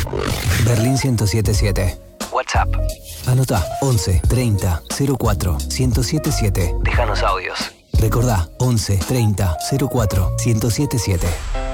Berlín 1077. WhatsApp. Anotá 11 30 04 1077. Déjanos audios. Recordá 11 30 04 1077.